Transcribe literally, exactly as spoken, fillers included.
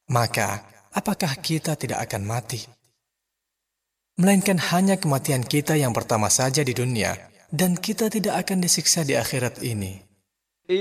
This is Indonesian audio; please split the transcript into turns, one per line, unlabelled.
maka apakah kita tidak akan mati? Melainkan hanya kematian kita yang pertama saja di dunia, dan kita tidak akan disiksa di akhirat ini.